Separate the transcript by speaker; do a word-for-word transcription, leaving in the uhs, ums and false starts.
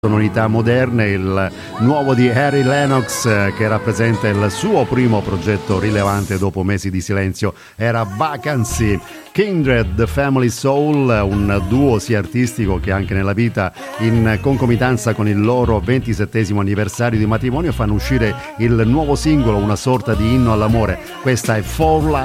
Speaker 1: sonorità moderne, il nuovo di Harry Lennox eh, che rappresenta il suo primo progetto rilevante dopo mesi di silenzio, era Vacancy. Kindred, The Family Soul, un duo sia artistico che anche nella vita, in concomitanza con il loro ventisettesimo anniversario di matrimonio fanno uscire il nuovo singolo, una sorta di inno all'amore. Questa è For Life.